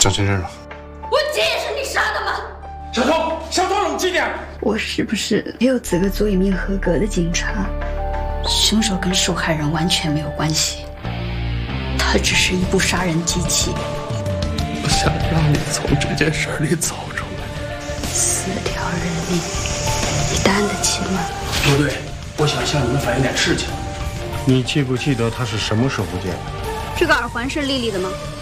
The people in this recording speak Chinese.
找确认了。 我姐也是你杀的吗？ 小偷，冷静点。 我是不是没有资格做一名合格的警察？ 凶手跟受害人完全没有关系，他只是一部杀人机器。 我想让你从这件事里走出来。 4条人命，你担得起吗？ 不对，我想向你们反映点事情。 你记不记得他是什么时候见的？ 这个耳环是丽丽的吗？